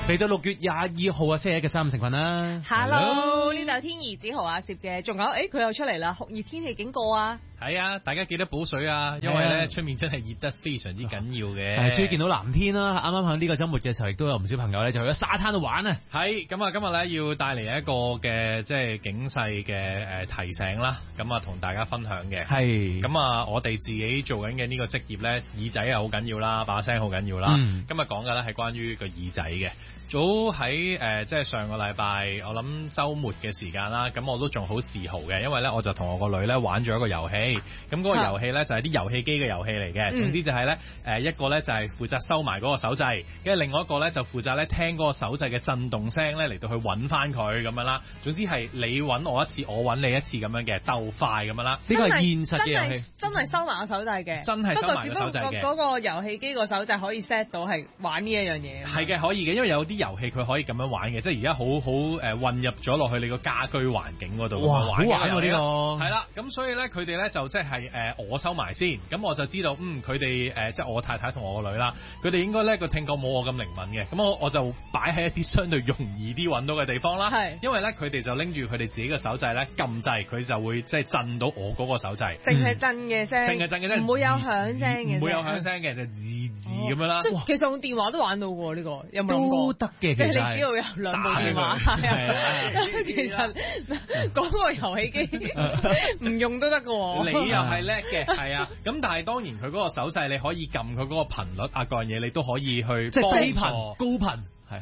嚟到6月22號啊，星期一嘅3時份啦。 Hello， 呢度有天兒子豪阿攝嘅，仲有佢又出嚟啦，酷熱天氣警告啊！ 係啊，大家記得補水啊，因為咧出面真係熱得非常之緊要嘅。 係，終於見到藍天啦！啱啱喺呢個週末嘅時候，亦都有唔少朋友咧就去咗沙灘度玩啊。 係咁啊，今日咧要帶嚟一個嘅即係警世嘅提醒啦，咁啊同大家分享嘅。係咁啊，我哋自己做緊嘅呢個職業咧，耳仔係好緊要啦，把聲好緊要啦。今日講嘅咧係關於個耳仔嘅。早喺即係上個禮拜，我諗週末嘅時間啦，咁我都仲好自豪嘅，因為咧我就同我個女咧玩咗一個遊戲。咁嗰個遊戲咧就係啲遊戲機嘅遊戲嚟嘅，總之就係咧一個咧就係負責收埋嗰個手掣，跟住另外一個咧就負責咧聽嗰個手掣嘅震動聲咧嚟到去揾翻佢咁樣啦。總之係你揾我一次，我揾你一次咁樣嘅，鬥快咁樣啦。呢個係現實嘅遊戲， 真係收埋個手掣嘅， 真係收埋個手掣嘅。 嗰個遊戲機個手掣可以 set 到係玩呢一樣嘢。係嘅，可以嘅，因為有啲遊戲佢可以咁樣玩嘅，即係而家好混入咗落去你個家居環境嗰度。哇，好玩喎呢個。係啦，咁所以咧佢哋咧就即係我收埋先，咁我就知道佢哋即係我太太同我個女啦，佢哋應該咧個聽覺冇我咁靈敏嘅，咁我就擺喺一啲相對容易啲揾到嘅地方啦。係，因為咧佢哋就拎住佢哋自己嘅手掣咧撳掣，佢就會即係震到我嗰個手掣。淨係震嘅聲，淨係震嘅聲，唔會有響聲嘅，唔會有響聲嘅，就字咁樣啦。即係其實用電話都玩到喎呢個，有冇諗過？都得嘅，即係你只要有兩部電話。其實嗰個遊戲機唔用都得㗎喎。你又係叻嘅，係啊，咁但係當然佢嗰個手掣你可以撳佢嗰個頻率啊，各樣嘢你都可以去即係低頻、高頻，係。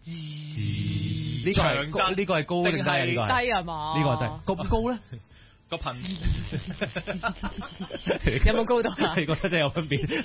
呢個係高定低啊？呢個係低啊嘛？呢個係低，咁高咧？個頻有冇高度啊？你覺得真係有分別？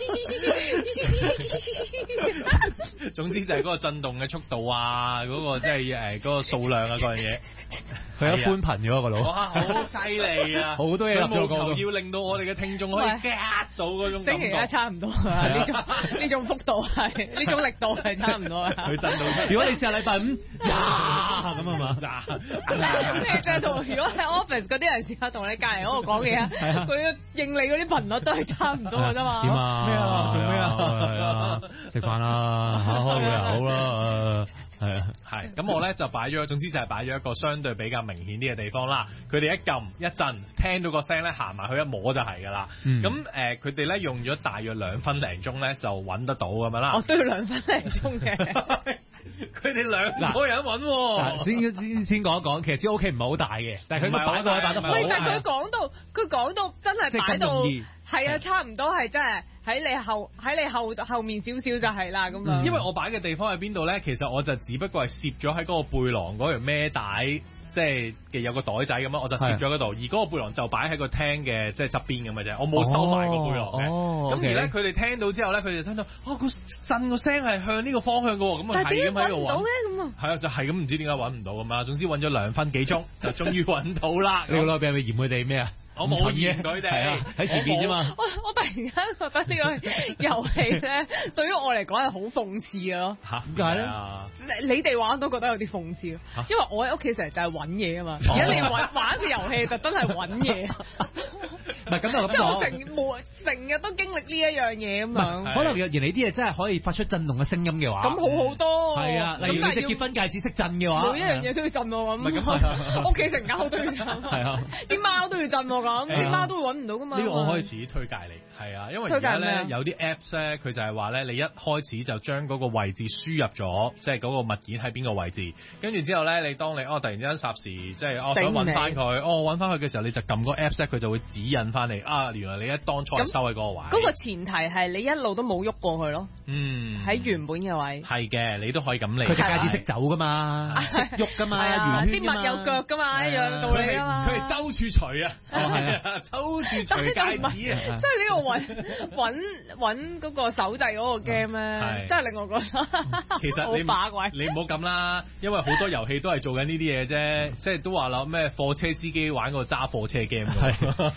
總之就係嗰個震動嘅速度啊，嗰個即係嗰個數量啊，嗰樣嘢。佢一寬頻咗個腦，哇！好犀利啊！好多嘢入咗個腦，要令到我哋嘅聽眾可以 get 到嗰種感覺。星期一差唔多啊！呢種幅度係呢種力度係差唔多啊！佢震到，如果你試下禮拜5，咁啊嘛，咩啫？同如果喺 office 嗰啲人試下同你隔離嗰個講嘢啊，佢應你嗰啲頻率都係差唔多嘅啫嘛。點啊？咩啊？做咩啊？食飯啦，開會又好啦。係啊，係咁我咧就擺咗，總之就係擺咗一個相對比較明顯啲嘅地方啦。佢哋一撳一震，聽到個聲咧，行埋去一摸就係噶啦。咁佢哋咧用咗大約2分零鐘咧就揾得到咁樣啦。哦，都要2分零鐘嘅。佢哋兩個人揾喎。先講一講，其實支 OK 唔係好大嘅，但係佢擺到擺得好。喂，但係佢講到真係擺到係啊，差唔多係真係喺你後面少少就係啦咁樣。因為我擺嘅地方喺邊度咧，其實我就只不過係攝咗喺嗰個背囊嗰條孭帶，即係嘅有個袋仔咁樣，我就攝咗嗰度。而嗰個背囊就擺喺個廳嘅即係側邊咁嘅啫，我冇收埋個背囊嘅。咁而咧佢哋聽到之後咧，佢哋聽到個震個聲係向呢個方向嘅喎，咁啊係咁喺度揾。係啊，就係咁唔知點解揾唔到咁啊。總之揾咗2分幾鐘，就終於揾到啦。你個內邊係咪嫌佢哋咩啊？我冇嫌佢哋，係啊，喺前面啫嘛。我突然間覺得呢個遊戲咧，對於我嚟講係好諷刺嘅咯。嚇？點解咧？你哋玩都覺得有啲諷刺，因為我喺屋企成日就係揾嘢啊嘛。而家你玩一個遊戲特登係揾嘢。唔係咁就咁講，即係我成日都經歷呢一樣嘢咁樣。可能若然你啲嘢真係可以發出震動嘅聲音嘅話，咁好多。係啊，例如你隻結婚戒指識震嘅話，每一樣嘢都要震喎咁。唔係咁，屋企成間屋都要震。係啊，啲貓都要震喎咁，啲貓都會揾唔到噶嘛。呢個我開始推介你，係啊，因為而家咧有啲 Apps 咧，佢就係話咧，你一開始就將嗰個位置輸入咗，即係嗰個物件喺邊個位置，跟住之後咧，你當你突然之間霎時即係想揾翻佢，揾翻佢嘅時候，你就撳個 Apps 咧，佢就會指引翻你啊，原來你一當初收喺嗰個位。嗰個前提係你一路都冇喐過去咯。喺原本嘅位。係嘅，你都可以咁嚟。佢隻戒指識走噶嘛，識喐噶嘛，啲物有腳噶嘛，一樣道理啊嘛。佢係周處除啊，係啊，周處除戒指啊。即係呢個揾嗰個手掣嗰個 game 咧，真係令我覺得其實好把鬼。你唔好咁啦，因為好多遊戲都係做緊呢啲嘢啫，即係都話啦咩貨車司機玩個揸貨車 game。但係其實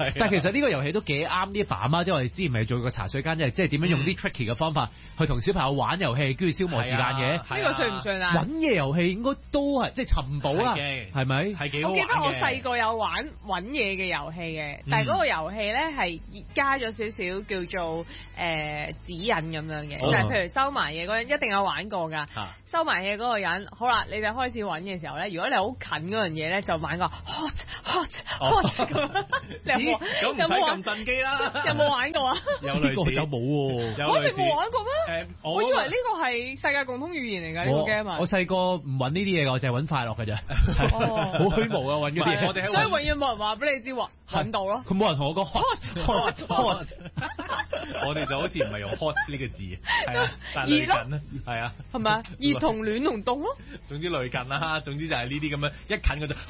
實呢個遊戲都幾啱啲爸媽，即係我哋之前咪做過茶水間，即係點樣用啲 tricky 嘅方法去同小朋友玩遊戲，跟住消磨時間嘅。 呢個算唔算啊？ 揾嘢遊戲應該都係即係尋寶啦，係咪？係幾好玩嘅。 我記得我細個有玩揾嘢嘅遊戲嘅，但係嗰個遊戲咧係加咗少少叫做指引咁樣嘅，就係譬如收埋嘢嗰人一定有玩過㗎。收埋嘢嗰個人，好啦，你哋開始揾嘅時候咧，如果你好近嗰樣嘢咧，就玩個 hot 咁。你有冇？ 咁唔使撳震機啦。 有冇玩過啊？ 有類似就冇喎。 我哋冇玩過咩？我以為呢個係世界共通語言嚟㗎呢個 game 啊。 我細個唔揾呢啲嘢㗎，我淨係揾快樂㗎咋。好虛無啊揾嗰啲。 我哋所以永遠冇人話俾你知喎，揾到咯。 佢冇人同我講 hot。 我哋就好似唔係用 hot 呢個字，係啊，但係類近啦，係啊， 係咪啊？熱同暖同凍咯。總之類近啦，總之就係呢啲咁樣，一近佢就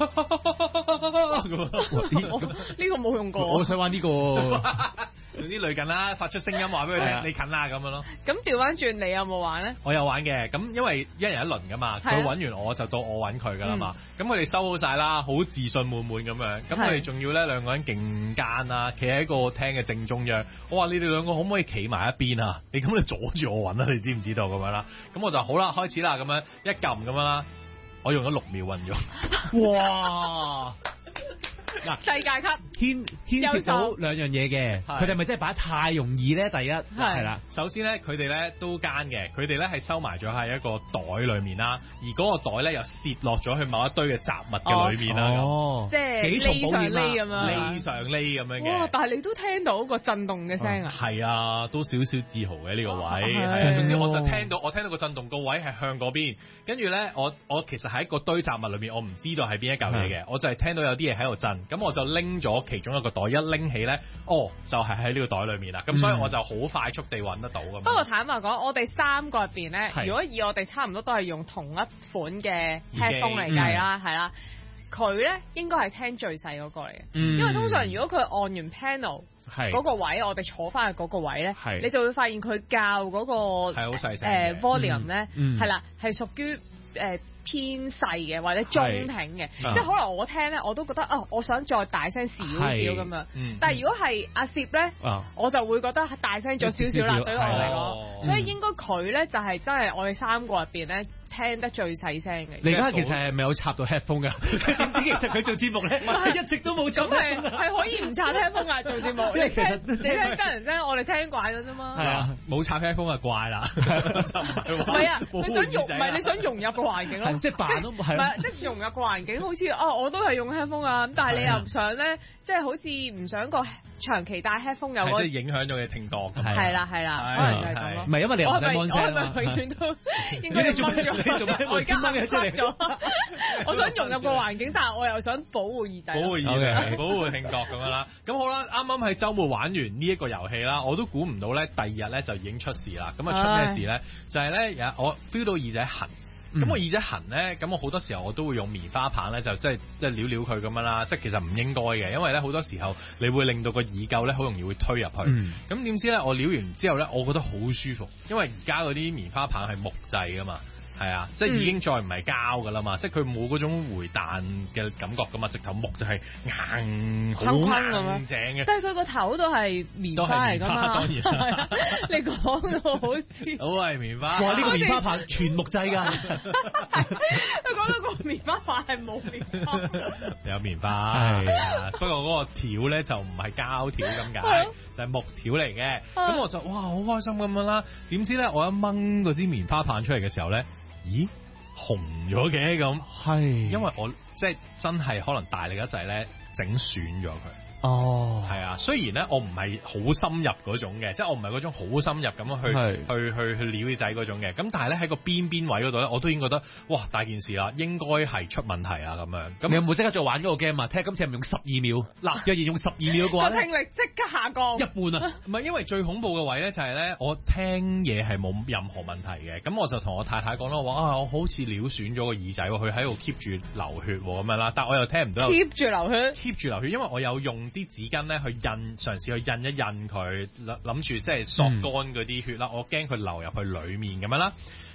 呢個冇用過。 我想玩呢個。 總之類近啦，發出聲音話俾佢聽，你近啦咁樣咯。 咁調翻轉，你有冇玩咧？ 我有玩嘅，咁因為一人一輪噶嘛，佢揾完我就到我揾佢噶啦嘛。咁佢哋收好晒啦，好自信滿滿咁樣。咁佢哋仲要咧兩個人勁奸啦，企喺個廳嘅正中央。我話你哋兩個可唔可以企埋一邊啊？你咁你阻住我揾啊？你知唔知道咁樣啦？咁我就好啦，開始啦，咁樣一撳咁樣啦，我用咗6秒揾咗。哇！ 嗱，世界級牽涉到兩樣嘢嘅，佢哋咪真係擺得太容易咧？第一係啦， 首先咧，佢哋咧都奸嘅，佢哋咧係收埋咗喺一個袋裡面啦，而嗰個袋咧又攝落咗去某一堆嘅雜物嘅裏面啦， 即係幾重保險咁樣， 匿上匿咁樣嘅。 哇！但係你都聽到個震動嘅聲啊？ 係啊，都少少自豪嘅呢個位。係啊，總之我就聽到個震動個位係向嗰邊，跟住咧我其實喺個堆雜物裏面，我唔知道係邊一嚿嘢嘅，我就係聽到有啲嘢喺度震。咁我就拎咗其中一個袋，一拎起咧，就係喺呢個袋裏面啦。咁所以我就好快速地揾得到咁。 不過坦白講，我哋3個入邊咧，如果以我哋差唔多都係用同一款嘅 headphone 嚟計啦，係啦，佢咧應該係聽最細嗰個嚟嘅，因為通常如果佢按完 panel 嗰個位，我哋坐翻去嗰個位咧，你就會發現佢校嗰個係好細聲 volume 咧，係啦，係屬於偏細嘅或者中挺嘅，即係可能我聽咧我都覺得我想再大聲少少咁樣，但係如果係阿攝咧，我就會覺得大聲咗少少啦，對於我嚟講，所以應該佢咧就係真係我哋3個入邊咧聽得最細聲嘅。 你而家其實係咪有插到 headphone 㗎？點知其實佢做節目咧，一直都冇插。 係可以唔插 headphone 㗎做節目。你聽真人聲，我哋聽慣咗啫嘛。 係啊，冇插 headphone 就怪啦。 唔係啊，你想融入個環境咯。 即係扮都唔係， 即係融入個環境，好似我都係用 headphone 啊，咁但係你又唔想咧，即係好似唔想個長期戴 headphone 有即係影響咗你聽覺。 係啦，可能就係咁咯。 唔係因為你唔使安聲。 我係咪永遠都應該掹咗？我而家掹咗。我想融入個環境，但係我又想保護耳仔。保護耳仔，保護聽覺咁樣啦。咁好啦，啱啱喺週末玩完呢一個遊戲啦，我都估唔到咧，第2日咧就已經出事啦。咁出咩事咧？就係咧，我 feel 到耳仔痕。咁我耳仔痕咧，咁我好多時候我都會用棉花棒咧，就即係撩撩佢咁樣啦。即係其實唔應該嘅，因為咧好多時候你會令到個耳垢咧好容易會推入去。咁點知咧，我撩完之後咧，我覺得好舒服，因為而家嗰啲棉花棒係木製噶嘛。係啊，即係已經再唔係膠噶啦嘛，即係佢冇嗰種回彈嘅感覺噶嘛，直頭木就係硬好硬淨嘅。 但係佢個頭都係棉花嚟㗎嘛， 當然。 你講到好似都係棉花。 哇！呢個棉花棒全木製㗎。 佢講到個棉花棒係冇棉花。 有棉花係啊，不過嗰個條咧就唔係膠條咁解，就係木條嚟嘅。咁我就哇好開心咁樣啦。點知咧我一掹嗰支棉花棒出嚟嘅時候咧，咦，紅咗嘅咁，係，因為我即係真係可能大力一滯咧，整損咗佢。哦，係啊，雖然咧我唔係好深入嗰種嘅，即係我唔係嗰種好深入咁樣去撩耳仔嗰種嘅，咁但係咧喺個邊位嗰度咧，我都已經覺得哇大件事啦，應該係出問題啦咁樣。咁你有冇即刻再玩嗰個 game 啊？睇下今次係咪用12秒？嗱，若然用12秒嘅話個聽力即刻下降一半啊！唔係，因為最恐怖嘅位咧就係咧，我聽嘢係冇任何問題嘅，咁我就同我太太講啦，我話我好似撩損咗個耳仔喎，佢喺度 keep 住流血咁樣啦，但我又聽唔到 keep 住流血， 因為我有用啲紙巾咧去嘗試去印一印佢，諗住即係索乾嗰啲血啦，我驚佢流入去裡面咁樣啦。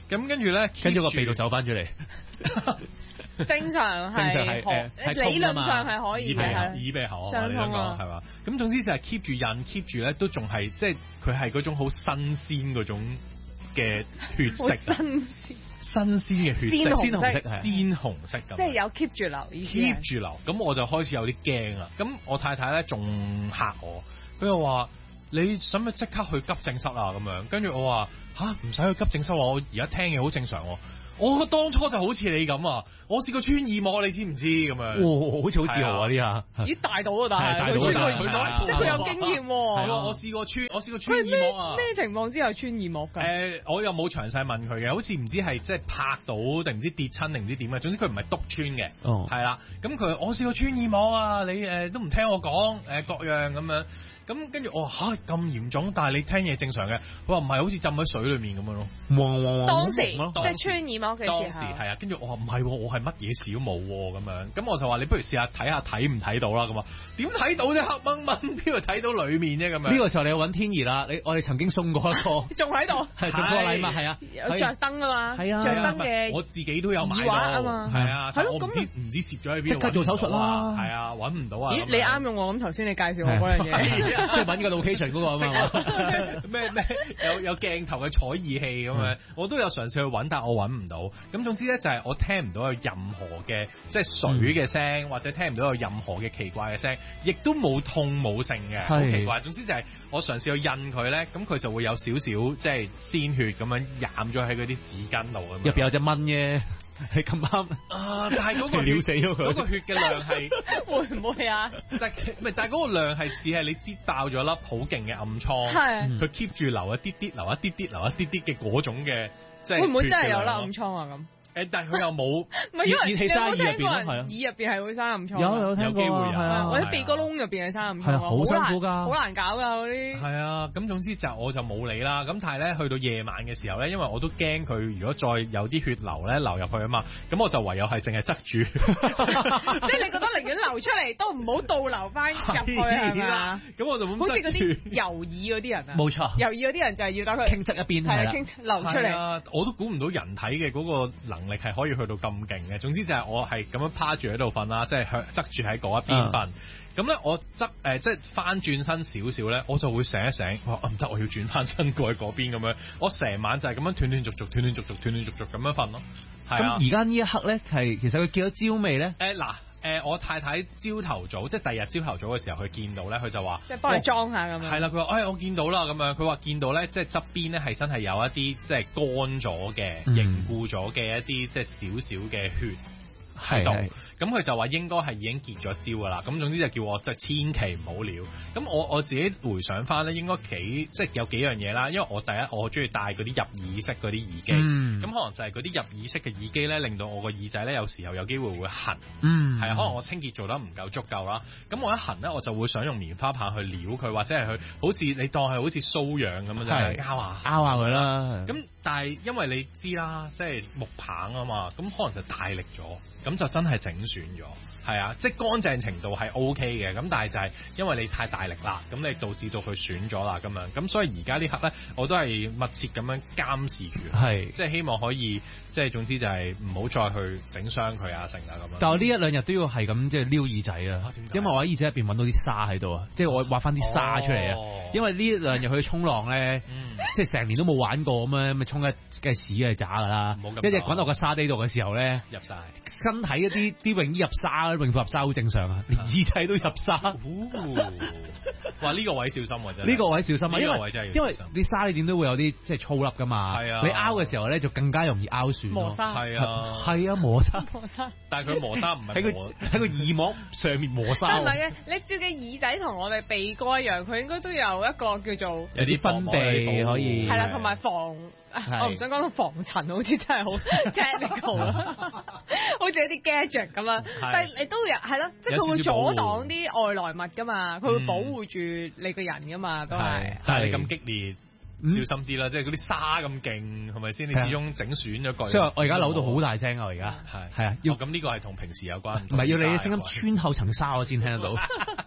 咁跟住咧， 跟住個鼻度走翻出嚟。 正常係理論上係可以嘅， 耳鼻喉啊，你咁講係嘛？咁總之就係 keep 住印 keep 住咧，都仲係即係佢係嗰種好新鮮嗰種嘅血色，新鮮嘅血色，鮮紅色咁， 即係有 keep 住流 ，keep 住流。咁我就開始有啲驚啦。咁我太太咧仲嚇我，佢又話：你使唔使即刻去急症室啊？咁樣，跟住我話：吓，唔使去急症室，我而家聽嘢好正常。我當初就好似你咁啊，我試過穿耳膜，你知唔知咁樣？ 好似好自豪啊呢下， 咦大到啊，但係佢穿過耳膜，即係佢有經驗。 我試過穿耳膜啊。 咩情況之下穿耳膜㗎？ 我又冇詳細問佢嘅，好似唔知係即係拍到定唔知跌親定唔知點嘅，總之佢唔係篤穿嘅。係啦，咁我試過穿耳膜啊，你都唔聽我講各樣咁樣。咁跟住我話嚇咁嚴重，但係你聽嘢正常嘅。佢話唔係，好似浸喺水裡面咁樣咯。 當時即係穿耳膜嘅時候。當時係啊，跟住我話唔係，我係乜嘢事都冇咁樣。咁我就話你不如試下睇下睇唔睇到啦。咁話點睇到啫？黑掹掹邊度睇到裡面啫？咁樣呢個時候你要揾天怡啦。我哋曾經送過一個，仲喺度， 係送過禮物係啊， 有着燈啊嘛， 係啊， 着燈嘅。 我自己都有買到啊嘛， 係啊，但我唔知攝咗喺邊。 即刻做手術啦， 係啊，揾唔到啊。 咦，你啱用喎？咁頭先你介紹我嗰樣嘢。 即係揾個 location 嗰個啊嘛， 咩有鏡頭嘅採耳器咁樣，我都有嘗試去揾，但我揾唔到。咁總之咧就係我聽唔到有任何嘅即係水嘅聲，或者聽唔到有任何嘅奇怪嘅聲，亦都冇痛冇性嘅，好奇怪。總之就係我嘗試去印佢咧，咁佢就會有少少即係鮮血咁樣染咗喺嗰啲紙巾度咁。 入邊有隻蚊嘅。係咁啱啊！但係嗰個撩死咗佢， 嗰個血嘅量係會唔會啊？ 但係嗰個量係似係你擠爆咗粒好勁嘅暗瘡，係佢 keep 住流一啲啲，流一啲啲，流一啲啲嘅嗰種嘅，即係會唔會真係有粒暗瘡啊？咁？ 但係佢又冇， 唔係因為氣生耳入邊咯，係啊，耳入邊係會生暗瘡， 有聽過啊， 或者鼻哥窿入邊係生暗瘡， 係好辛苦㗎， 好難搞㗎嗰啲。 係啊，咁總之就我就冇理啦。咁但係咧，去到夜晚嘅時候咧，因為我都驚佢如果再有啲血流咧流入去啊嘛，咁我就唯有係淨係側住。 即係你覺得寧願流出嚟都唔好倒流翻入去係嘛？ 咁我就咁好似嗰啲油耳嗰啲人啊， 冇錯， 油耳嗰啲人就係要等佢傾側一邊係啦， 流出嚟。 我都估唔到人體嘅嗰個能力係可以去到咁勁嘅。總之就係我係咁樣趴住喺度瞓啦，即係側住喺嗰一邊瞓。咁咧我即係翻轉身少少咧，我就會醒一醒，唔得，我要轉翻身過去嗰邊咁樣。我成晚就係咁樣斷斷續續咁樣瞓咯。 咁而家呢一刻咧係其實佢見到焦未咧？ 我太太朝頭早即係第二日朝頭早嘅時候，佢見到咧，佢就話即係幫你裝下咁樣。 係啦，佢話我見到啦咁樣。佢話見到咧，即係側邊咧係真係有一啲即係乾咗嘅凝固咗嘅一啲即係少少嘅血喺度。咁佢就話應該係已經結咗焦㗎啦，咁總之就叫我即係千祈唔好撩。咁我自己回想翻咧，應該即係有幾樣嘢啦。因為我第一我好中意戴嗰啲入耳式嗰啲耳機，咁可能就係嗰啲入耳式嘅耳機咧，令到我個耳仔咧有時候有機會會痕，係可能我清潔做得唔夠足夠啦。咁我一痕咧，我就會想用棉花棒去撩佢，或者係去好似你當係好似搔癢咁樣就拗下佢啦。咁但係因為你知啦，即係木棒啊嘛，咁可能就大力咗，咁就真係整損咗。係啊，即係乾淨程度係 OK 嘅，咁但係就係因為你太大力啦，咁你導致到佢損咗啦咁樣，咁所以而家呢刻咧，我都係密切咁樣監視住，係即係希望可以，即係總之就係唔好再去整傷佢啊成啊咁樣。 但係呢一兩日都要係咁即係撩耳仔啊，因為我喺耳仔入邊揾到啲沙喺度啊，即係我挖翻啲沙出嚟啊，因為呢兩日去沖浪咧，即係成年都冇玩過咁樣，咪沖嘅梗係屎係渣㗎啦，一隻滾落個沙地度嘅時候咧， 入晒身體一啲泳衣入沙。泳褲入沙好正常啊，連耳仔都入沙。 哇！呢個位小心喎，真係。 呢個位小心啊，因為啲沙你點都會有啲即係粗粒噶嘛。係啊。你拗嘅時候咧就更加容易拗損。 磨砂。 係啊。 係啊，磨砂。 但係佢磨砂唔係喺個耳膜上面磨砂。 唔係嘅，你照嘅耳仔同我哋鼻哥一樣，佢應該都有一個叫做有啲分泌可以。 係啦，同埋我唔想講到防塵，好似真係好 technical 啊，好似一啲 gadget 咁樣。但係你都有係咯，即係佢會阻擋啲外來物噶嘛，佢會保護住你個人噶嘛，都係。 但係你咁激烈，小心啲啦，即係嗰啲沙咁勁，係咪先？你始終整損咗個。所以我而家扭到好大聲啊！而家係啊， 咁呢個係同平時有關， 唔係要你聲音穿透層沙我先聽得到。